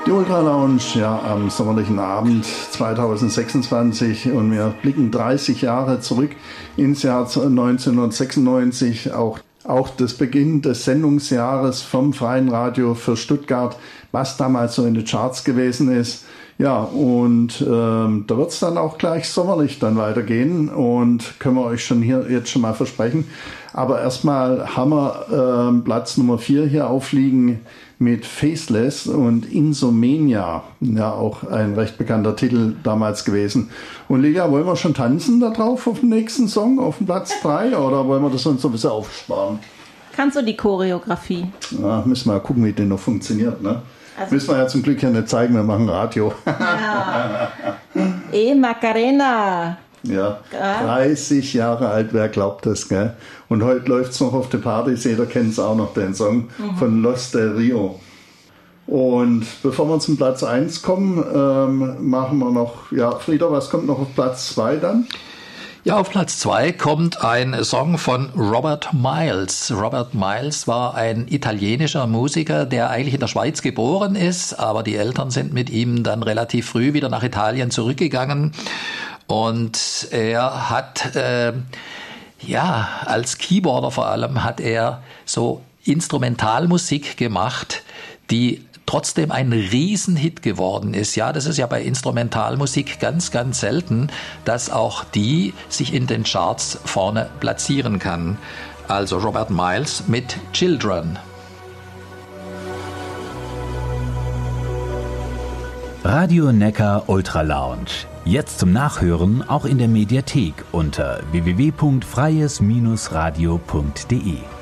Die Ultra Lounge, ja, am sommerlichen Abend 2026 und wir blicken 30 Jahre zurück ins Jahr 1996, auch das Beginn des Sendungsjahres vom Freien Radio für Stuttgart, was damals so in den Charts gewesen ist. Ja, und da wird es dann auch gleich sommerlich dann weitergehen und können wir euch jetzt schon mal versprechen. Aber erstmal haben wir Platz Nummer 4 hier aufliegen mit Faceless und Insomnia. Ja, auch ein recht bekannter Titel damals gewesen. Und Liga, wollen wir schon tanzen da drauf auf dem nächsten Song, auf dem Platz 3? Oder wollen wir das uns so ein bisschen aufsparen? Kannst du die Choreografie? Ja, müssen wir mal gucken, wie die noch funktioniert, ne? Also, müssen wir ja zum Glück ja nicht zeigen, wir machen Radio. Ja. Macarena. Ja, 30 Jahre alt, wer glaubt das, gell? Und heute läuft es noch auf der Partys, jeder kennt es auch noch, den Song von Los del Rio. Und bevor wir zum Platz 1 kommen, machen wir noch, ja, Frieder, was kommt noch auf Platz 2 dann? Ja, auf Platz 2 kommt ein Song von Robert Miles. Robert Miles war ein italienischer Musiker, der eigentlich in der Schweiz geboren ist, aber die Eltern sind mit ihm dann relativ früh wieder nach Italien zurückgegangen. Und er hat, als Keyboarder vor allem, hat er so Instrumentalmusik gemacht, die trotzdem ein Riesenhit geworden ist. Ja, das ist ja bei Instrumentalmusik ganz, ganz selten, dass auch die sich in den Charts vorne platzieren kann. Also Robert Miles mit Children. Radio Neckar Ultra Lounge. Jetzt zum Nachhören auch in der Mediathek unter www.freies-radio.de.